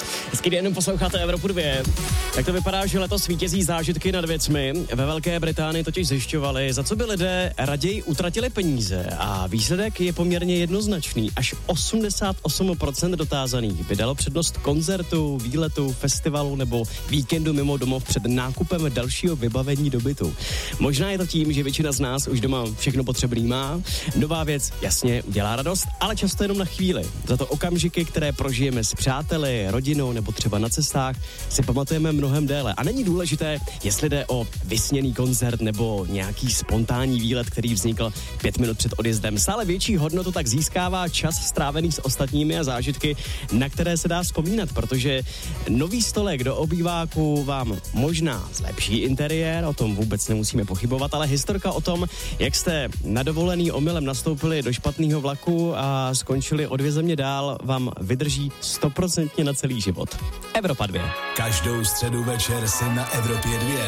Hezký den, posloucháte Evropu 2. Tak to vypadá, že letos vítězí zážitky nad věcmi. Ve Velké Británii totiž zjišťovali, za co by lidé raději utratili peníze. A výsledek je poměrně jednoznačný. Až 88% dotázaných by dalo přednost koncertu, výletu, festivalu nebo víkendu mimo domov před nákupem dalšího vybavení do bytu. Možná je to tím, že většina z nás už doma všechno potřebný má. Nová věc jasně udělá radost, ale často jenom na chvíli. Za to okamžiky, které prožijeme s přáteli, rodinou nebo třeba na cestách, si pamatujeme mnohem déle. A není důležité, jestli jde o vysněný koncert nebo nějaký spontánní výlet, který vznikl 5 minut před odjezdem. Stále větší hodnotu tak získává čas strávený s ostatními a zážitky, na které se dá vzpomínat, protože nový stolek do obýváku vám možná zlepší interiér, o tom vůbec nemusíme pochybovat, ale historka o tom, jak jste na dovolený omylem nastoupili do špatného vlaku a skončili o 2 země dál, vám vydrží 100% na celý život. Evropa 2. Každou středu večer si na Evropě 2.